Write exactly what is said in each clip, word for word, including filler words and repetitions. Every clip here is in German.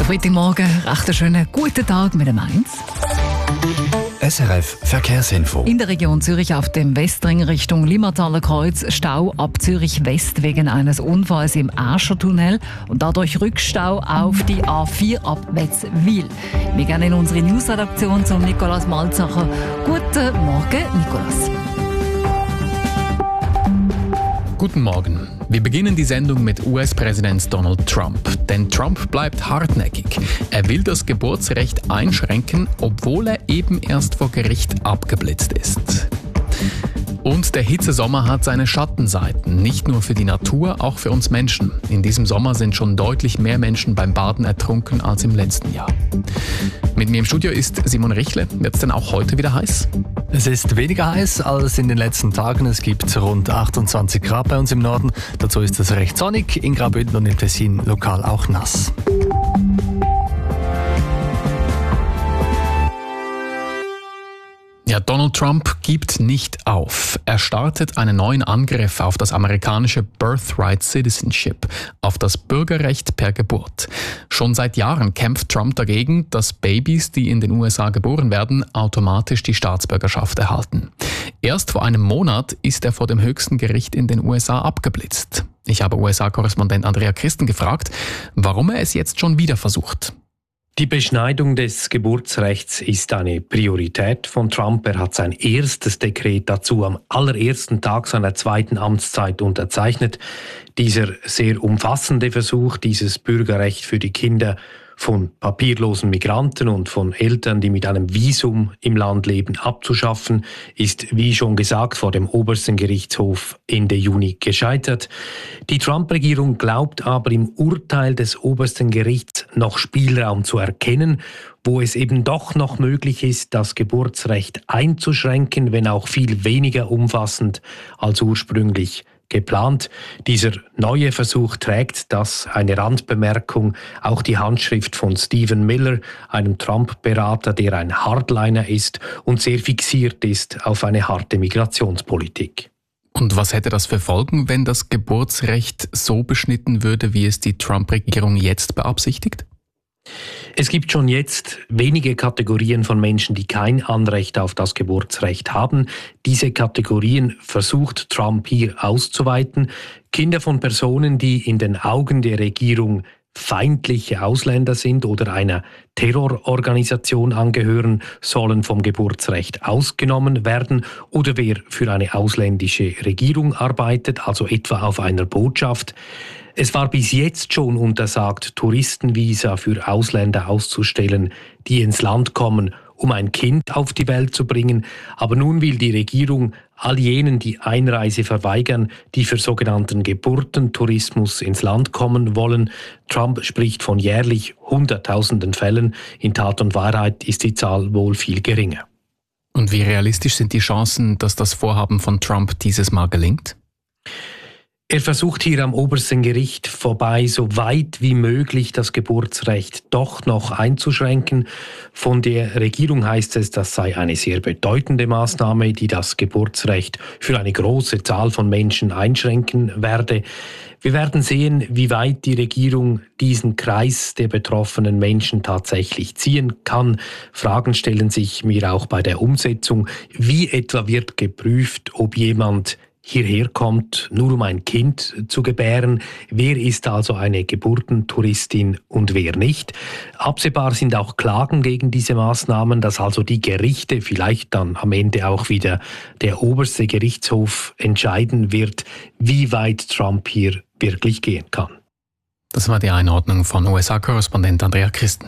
Der Freitagmorgen, recht einen schönen guten Tag mit dem Mainz. S R F Verkehrsinfo. In der Region Zürich auf dem Westring Richtung Limmertaler Kreuz Stau ab Zürich West wegen eines Unfalls im Aschertunnel und dadurch Rückstau auf die A vier ab Wetzwil. Wir gehen in unsere News-Redaktion zum Nikolaus Malzacher. Guten Morgen, Nikolaus. Guten Morgen. Wir beginnen die Sendung mit U S-Präsident Donald Trump. Denn Trump bleibt hartnäckig. Er will das Geburtsrecht einschränken, obwohl er eben erst vor Gericht abgeblitzt ist. Und der Hitzesommer hat seine Schattenseiten, nicht nur für die Natur, auch für uns Menschen. In diesem Sommer sind schon deutlich mehr Menschen beim Baden ertrunken als im letzten Jahr. Mit mir im Studio ist Simon Richle. Wird es denn auch heute wieder heiß? Es ist weniger heiß als in den letzten Tagen. Es gibt rund achtundzwanzig Grad bei uns im Norden. Dazu ist es recht sonnig, in Graubünden und in Tessin lokal auch nass. Ja, Donald Trump gibt nicht auf. Er startet einen neuen Angriff auf das amerikanische Birthright Citizenship, auf das Bürgerrecht per Geburt. Schon seit Jahren kämpft Trump dagegen, dass Babys, die in den U S A geboren werden, automatisch die Staatsbürgerschaft erhalten. Erst vor einem Monat ist er vor dem höchsten Gericht in den U S A abgeblitzt. Ich habe U S A-Korrespondent Andrea Christen gefragt, warum er es jetzt schon wieder versucht. Die Beschneidung des Geburtsrechts ist eine Priorität von Trump. Er hat sein erstes Dekret dazu am allerersten Tag seiner zweiten Amtszeit unterzeichnet. Dieser sehr umfassende Versuch, dieses Bürgerrecht für die Kinder von papierlosen Migranten und von Eltern, die mit einem Visum im Land leben, abzuschaffen, ist, wie schon gesagt, vor dem obersten Gerichtshof Ende Juni gescheitert. Die Trump-Regierung glaubt aber im Urteil des obersten Gerichts noch Spielraum zu erkennen, wo es eben doch noch möglich ist, das Geburtsrecht einzuschränken, wenn auch viel weniger umfassend als ursprünglich geplant. Dieser neue Versuch trägt, das eine Randbemerkung, auch die Handschrift von Stephen Miller, einem Trump-Berater, der ein Hardliner ist und sehr fixiert ist auf eine harte Migrationspolitik. Und was hätte das für Folgen, wenn das Geburtsrecht so beschnitten würde, wie es die Trump-Regierung jetzt beabsichtigt? Es gibt schon jetzt wenige Kategorien von Menschen, die kein Anrecht auf das Geburtsrecht haben. Diese Kategorien versucht Trump hier auszuweiten. Kinder von Personen, die in den Augen der Regierung feindliche Ausländer sind oder einer Terrororganisation angehören, sollen vom Geburtsrecht ausgenommen werden. Oder wer für eine ausländische Regierung arbeitet, also etwa auf einer Botschaft. Es war bis jetzt schon untersagt, Touristenvisa für Ausländer auszustellen, die ins Land kommen, um ein Kind auf die Welt zu bringen. Aber nun will die Regierung all jenen, die Einreise verweigern, die für sogenannten Geburtentourismus ins Land kommen wollen. Trump spricht von jährlich Hunderttausenden Fällen. In Tat und Wahrheit ist die Zahl wohl viel geringer. Und wie realistisch sind die Chancen, dass das Vorhaben von Trump dieses Mal gelingt? Er versucht hier am obersten Gericht vorbei, so weit wie möglich das Geburtsrecht doch noch einzuschränken. Von der Regierung heißt es, das sei eine sehr bedeutende Maßnahme, die das Geburtsrecht für eine große Zahl von Menschen einschränken werde. Wir werden sehen, wie weit die Regierung diesen Kreis der betroffenen Menschen tatsächlich ziehen kann. Fragen stellen sich mir auch bei der Umsetzung. Wie etwa wird geprüft, ob jemand hierher kommt, nur um ein Kind zu gebären? Wer ist also eine Geburtentouristin und wer nicht? Absehbar sind auch Klagen gegen diese Maßnahmen, dass also die Gerichte, vielleicht dann am Ende auch wieder der oberste Gerichtshof entscheiden wird, wie weit Trump hier wirklich gehen kann. Das war die Einordnung von U S A-Korrespondent Andrea Christen.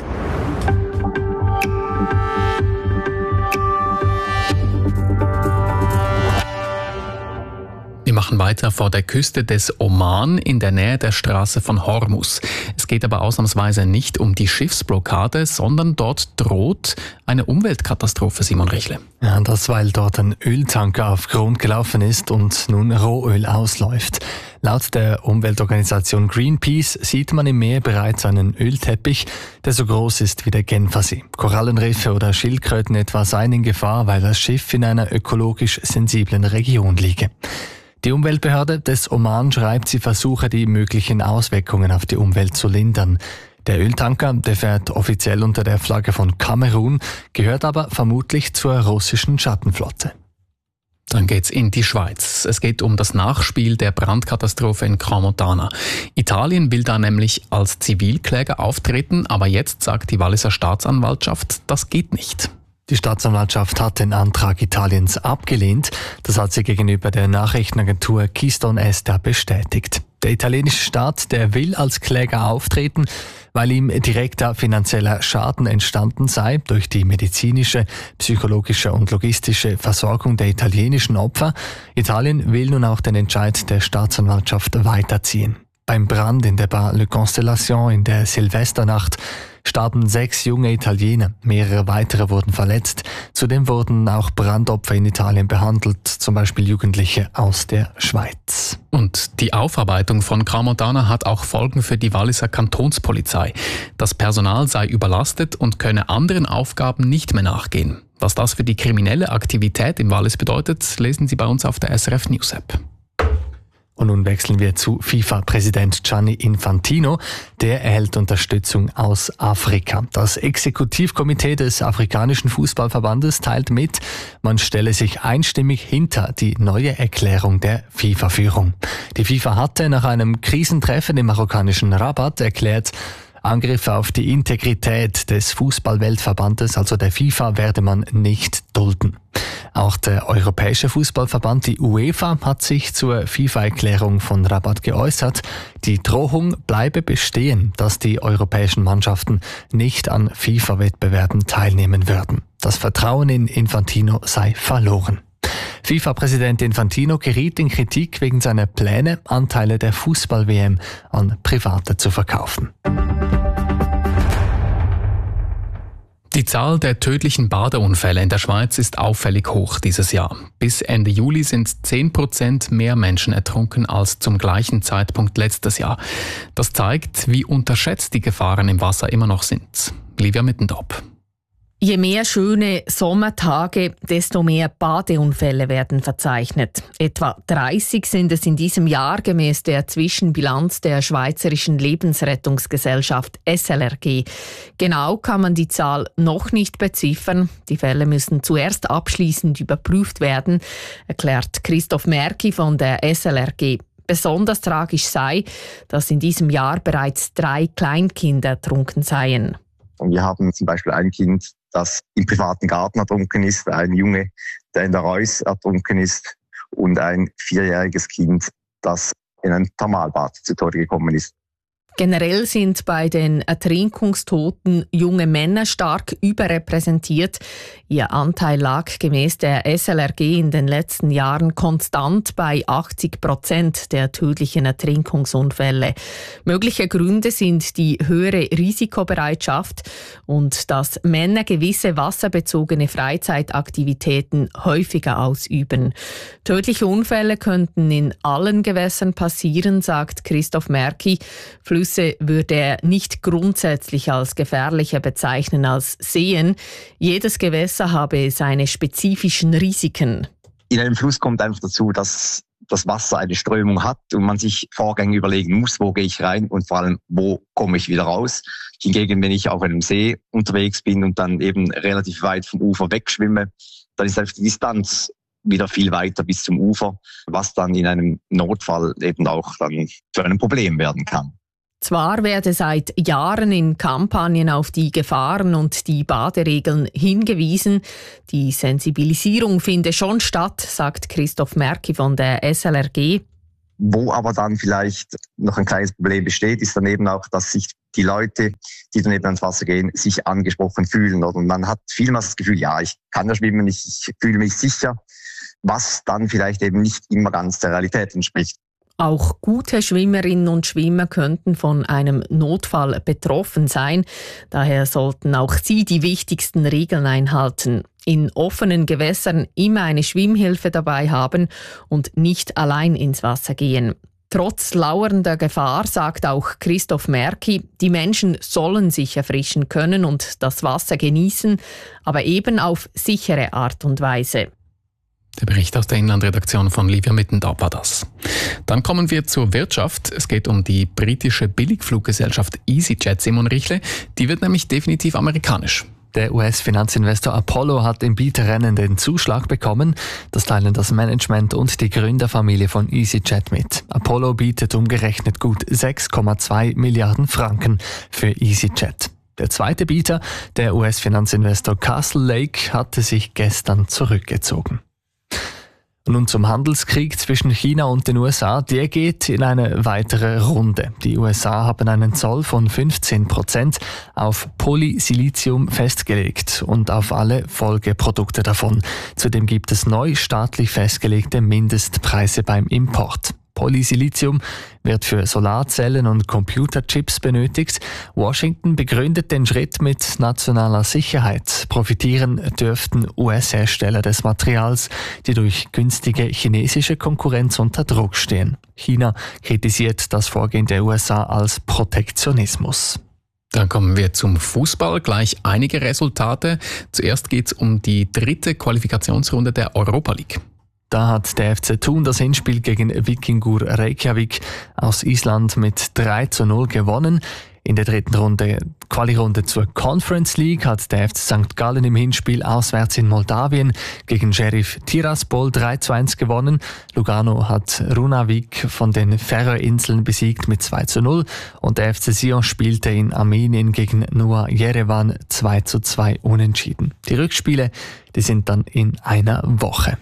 Wir machen weiter vor der Küste des Oman in der Nähe der Straße von Hormuz. Es geht aber ausnahmsweise nicht um die Schiffsblockade, sondern dort droht eine Umweltkatastrophe, Simon Richle. Ja, das, weil dort ein Öltanker auf Grund gelaufen ist und nun Rohöl ausläuft. Laut der Umweltorganisation Greenpeace sieht man im Meer bereits einen Ölteppich, der so groß ist wie der Genfersee. Korallenriffe oder Schildkröten etwa seien in Gefahr, weil das Schiff in einer ökologisch sensiblen Region liege. Die Umweltbehörde des Oman schreibt, sie versuche, die möglichen Auswirkungen auf die Umwelt zu lindern. Der Öltanker, der fährt offiziell unter der Flagge von Kamerun, gehört aber vermutlich zur russischen Schattenflotte. Dann geht's in die Schweiz. Es geht um das Nachspiel der Brandkatastrophe in Crans-Montana. Italien will da nämlich als Zivilkläger auftreten, aber jetzt sagt die Walliser Staatsanwaltschaft, das geht nicht. Die Staatsanwaltschaft hat den Antrag Italiens abgelehnt. Das hat sie gegenüber der Nachrichtenagentur Keystone Ester bestätigt. Der italienische Staat, der will als Kläger auftreten, weil ihm direkter finanzieller Schaden entstanden sei durch die medizinische, psychologische und logistische Versorgung der italienischen Opfer. Italien will nun auch den Entscheid der Staatsanwaltschaft weiterziehen. Beim Brand in der Bar Le Constellation in der Silvesternacht starben sechs junge Italiener, mehrere weitere wurden verletzt. Zudem wurden auch Brandopfer in Italien behandelt, zum Beispiel Jugendliche aus der Schweiz. Und die Aufarbeitung von Crans-Montana hat auch Folgen für die Walliser Kantonspolizei. Das Personal sei überlastet und könne anderen Aufgaben nicht mehr nachgehen. Was das für die kriminelle Aktivität im Wallis bedeutet, lesen Sie bei uns auf der S R F News App. Und nun wechseln wir zu FIFA-Präsident Gianni Infantino. Der erhält Unterstützung aus Afrika. Das Exekutivkomitee des afrikanischen Fußballverbandes teilt mit, man stelle sich einstimmig hinter die neue Erklärung der FIFA-Führung. Die FIFA hatte nach einem Krisentreffen im marokkanischen Rabat erklärt, Angriffe auf die Integrität des Fußballweltverbandes, also der FIFA, werde man nicht dulden. Auch der Europäische Fußballverband, die UEFA, hat sich zur FIFA-Erklärung von Rabat geäußert. Die Drohung bleibe bestehen, dass die europäischen Mannschaften nicht an FIFA-Wettbewerben teilnehmen würden. Das Vertrauen in Infantino sei verloren. FIFA-Präsident Infantino geriet in Kritik wegen seiner Pläne, Anteile der Fußball-W M an Private zu verkaufen. Die Zahl der tödlichen Badeunfälle in der Schweiz ist auffällig hoch dieses Jahr. Bis Ende Juli sind zehn Prozent mehr Menschen ertrunken als zum gleichen Zeitpunkt letztes Jahr. Das zeigt, wie unterschätzt die Gefahren im Wasser immer noch sind. Livia Mittendorp. Je mehr schöne Sommertage, desto mehr Badeunfälle werden verzeichnet. Etwa dreißig sind es in diesem Jahr gemäß der Zwischenbilanz der Schweizerischen Lebensrettungsgesellschaft S L R G. Genau kann man die Zahl noch nicht beziffern. Die Fälle müssen zuerst abschließend überprüft werden, erklärt Christoph Merki von der S L R G. Besonders tragisch sei, dass in diesem Jahr bereits drei Kleinkinder ertrunken seien. Wir haben zum Beispiel ein Kind, das im privaten Garten ertrunken ist, ein Junge, der in der Reuss ertrunken ist und ein vierjähriges Kind, das in ein Thermalbad zu Tode gekommen ist. Generell sind bei den Ertrinkungstoten junge Männer stark überrepräsentiert. Ihr Anteil lag gemäß der S L R G in den letzten Jahren konstant bei achtzig Prozent der tödlichen Ertrinkungsunfälle. Mögliche Gründe sind die höhere Risikobereitschaft und dass Männer gewisse wasserbezogene Freizeitaktivitäten häufiger ausüben. Tödliche Unfälle könnten in allen Gewässern passieren, sagt Christoph Merki. Flüsse würde er nicht grundsätzlich als gefährlicher bezeichnen als Seen. Jedes Gewässer habe seine spezifischen Risiken. In einem Fluss kommt einfach dazu, dass das Wasser eine Strömung hat und man sich Vorgänge überlegen muss, wo gehe ich rein und vor allem, wo komme ich wieder raus. Hingegen, wenn ich auf einem See unterwegs bin und dann eben relativ weit vom Ufer wegschwimme, dann ist einfach die Distanz wieder viel weiter bis zum Ufer, was dann in einem Notfall eben auch dann für ein Problem werden kann. Zwar werde seit Jahren in Kampagnen auf die Gefahren und die Baderegeln hingewiesen, die Sensibilisierung finde schon statt, sagt Christoph Merki von der S L R G. Wo aber dann vielleicht noch ein kleines Problem besteht, ist dann eben auch, dass sich die Leute, die dann eben ans Wasser gehen, sich angesprochen fühlen. Und man hat vielmals das Gefühl, ja, ich kann ja schwimmen, ich fühle mich sicher, was dann vielleicht eben nicht immer ganz der Realität entspricht. Auch gute Schwimmerinnen und Schwimmer könnten von einem Notfall betroffen sein. Daher sollten auch sie die wichtigsten Regeln einhalten. In offenen Gewässern immer eine Schwimmhilfe dabei haben und nicht allein ins Wasser gehen. Trotz lauernder Gefahr, sagt auch Christoph Merki, die Menschen sollen sich erfrischen können und das Wasser genießen, aber eben auf sichere Art und Weise. Der Bericht aus der Inlandredaktion von Livia Mittendorf war das. Dann kommen wir zur Wirtschaft. Es geht um die britische Billigfluggesellschaft EasyJet. Simon Richle, die wird nämlich definitiv amerikanisch. Der U S-Finanzinvestor Apollo hat im Bieterrennen den Zuschlag bekommen. Das teilen das Management und die Gründerfamilie von EasyJet mit. Apollo bietet umgerechnet gut sechs Komma zwei Milliarden Franken für EasyJet. Der zweite Bieter, der U S-Finanzinvestor Castle Lake, hatte sich gestern zurückgezogen. Nun zum Handelskrieg zwischen China und den U S A. Der geht in eine weitere Runde. Die U S A haben einen Zoll von fünfzehn Prozent auf Polysilizium festgelegt und auf alle Folgeprodukte davon. Zudem gibt es neu staatlich festgelegte Mindestpreise beim Import. Polysilizium wird für Solarzellen und Computerchips benötigt. Washington begründet den Schritt mit nationaler Sicherheit. Profitieren dürften U S-Hersteller des Materials, die durch günstige chinesische Konkurrenz unter Druck stehen. China kritisiert das Vorgehen der U S A als Protektionismus. Dann kommen wir zum Fußball. Gleich einige Resultate. Zuerst geht es um die dritte Qualifikationsrunde der Europa League. Da hat der F C Thun das Hinspiel gegen Víkingur Reykjavik aus Island mit drei zu null gewonnen. In der dritten Runde, Quali-Runde zur Conference League, hat der F C Sankt Gallen im Hinspiel auswärts in Moldawien gegen Sheriff Tiraspol drei zu eins gewonnen. Lugano hat Runavik von den Färöerinseln besiegt mit zwei zu null und der F C Sion spielte in Armenien gegen Nua Yerevan zwei zu zwei unentschieden. Die Rückspiele, die sind dann in einer Woche.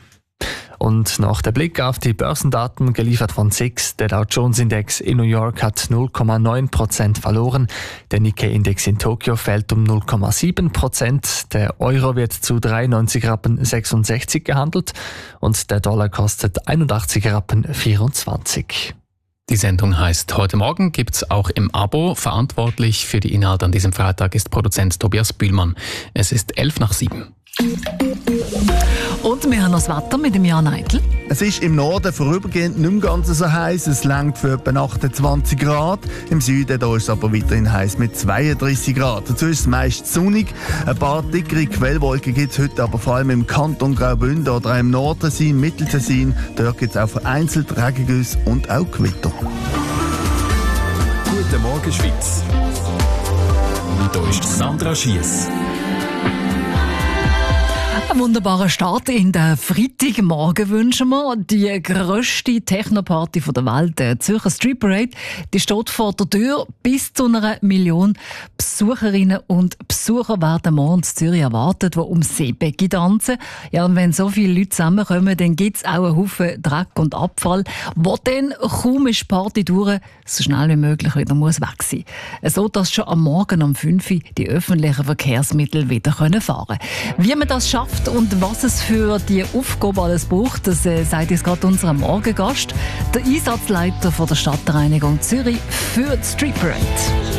Und noch der Blick auf die Börsendaten, geliefert von S I X. Der Dow Jones Index in New York hat null Komma neun Prozent verloren. Der Nikkei-Index in Tokio fällt um null Komma sieben Prozent. Der Euro wird zu dreiundneunzig Rappen sechsundsechzig gehandelt und der Dollar kostet einundachtzig Rappen vierundzwanzig. Die Sendung heißt Heute Morgen, gibt's auch im Abo. Verantwortlich für die Inhalte an diesem Freitag ist Produzent Tobias Bühlmann. Es ist elf nach sieben. Und wir haben noch das Wetter mit dem Jan Eitel. Es ist im Norden vorübergehend nicht mehr ganz so heiß. Es reicht für etwa achtundzwanzig Grad. Im Süden da ist es aber weiterhin heiß mit zweiunddreißig Grad. Dazu ist es meist sonnig. Ein paar dickere Quellwolken gibt es heute aber vor allem im Kanton Graubünden oder auch im Nordtessin, Mitteltessin. Dort gibt es auch vereinzelt Regengüsse und auch Gewitter. Guten Morgen, Schweiz. Hier ist Sandra Schiess. Einen wunderbaren Start in den Freitagmorgen wünschen wir. Die grösste Technoparty der Welt, der Zürcher Street Parade, die steht vor der Tür. Bis zu einer Million Besucherinnen und Besucher werden morgen in Zürich erwartet, die um Seebecke tanzen. Ja, und wenn so viele Leute zusammenkommen, dann gibt es auch einen Haufen Dreck und Abfall, wo dann kaum ist die Party durch, so schnell wie möglich wieder muss weg sein. So, dass schon am Morgen um fünf Uhr die öffentlichen Verkehrsmittel wieder fahren können. Wie man das schafft und was es für die Aufgabe alles braucht, das äh, sagt jetzt gerade unser Morgengast, der Einsatzleiter von der Stadtreinigung Zürich für die Street Parade.